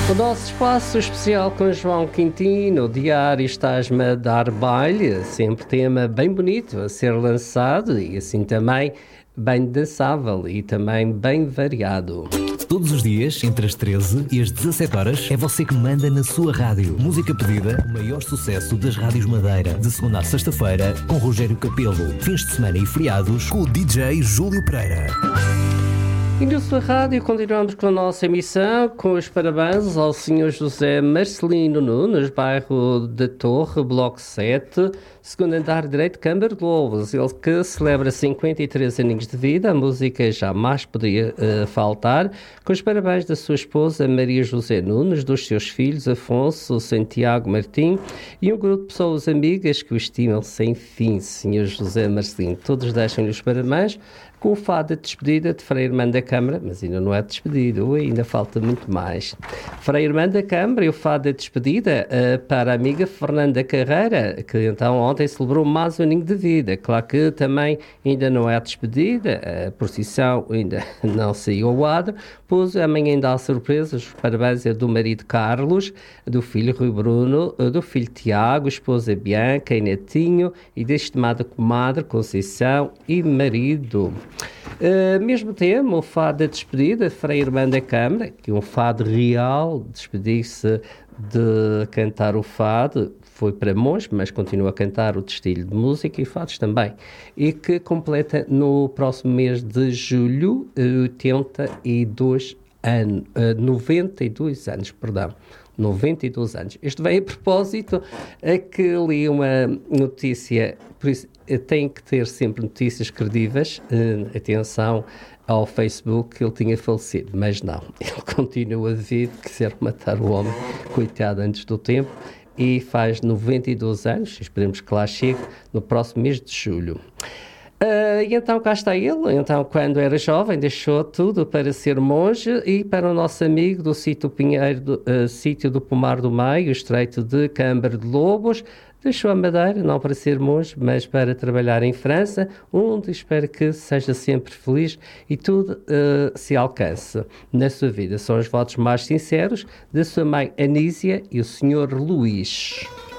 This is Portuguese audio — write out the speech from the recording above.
O nosso espaço especial com João Quintino, o diário Estás-me a dar baile, sempre tema bem bonito a ser lançado e assim também bem dançável e também bem variado. Todos os dias, entre as 13 e as 17 horas, é você que manda na sua rádio. Música pedida, o maior sucesso das rádios Madeira. De segunda a sexta-feira, com Rogério Capelo. Fins de semana e feriados, com o DJ Júlio Pereira. E na sua rádio continuamos com a nossa emissão, com os parabéns ao Sr. José Marcelino Nunes, bairro da Torre, bloco 7, segundo andar direito, Câmara de Lobos. Ele que celebra 53 aninhos de vida, a música jamais podia faltar, com os parabéns da sua esposa Maria José Nunes, dos seus filhos Afonso, Santiago, Martim e um grupo de pessoas amigas que o estimam sem fim, Sr. José Marcelino. Todos deixam-lhe os parabéns, com o fado de despedida de Frei Irmã da Câmara, mas ainda não é despedida, ainda falta muito mais. Frei Irmã da Câmara e o fado de despedida para a amiga Fernanda Carreira, que então ontem celebrou mais um aninho de vida. Claro que também ainda não é despedida, a procissão ainda não saiu ao adro, pois amanhã ainda há surpresas. Os parabéns é do marido Carlos, do filho Rui Bruno, do filho Tiago, esposa Bianca e netinho, e da estimada comadre Conceição e marido. Mesmo tema, o fado da despedida, Frei Irmã da Câmara, que é um fado real, despedir-se de cantar o fado, foi para monge, mas continua a cantar o estilo de música e fados também, e que completa no próximo mês de julho 92 anos, 92 anos, perdão. 92 anos. Isto vem a propósito a que li uma notícia, por isso tem que ter sempre notícias credíveis, atenção ao Facebook, que ele tinha falecido, mas não, ele continua vivo, quiser matar o homem, coitado, antes do tempo, e faz 92 anos, esperemos que lá chegue, no próximo mês de julho. E então cá está ele, então quando era jovem deixou tudo para ser monge e para o nosso amigo do sítio Pinheiro, sítio do Pomar do Meio, estreito de Câmara de Lobos, deixou a Madeira, não para ser monge, mas para trabalhar em França, onde espero que seja sempre feliz e tudo se alcance na sua vida. São os votos mais sinceros da sua mãe Anísia e o Sr. Luís.